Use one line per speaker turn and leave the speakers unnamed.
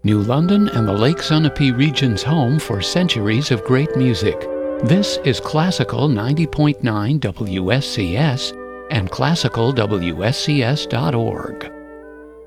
New London and the Lake Sunapee region's home for centuries of great music. This is Classical 90.9 WSCS and classicalwscs.org.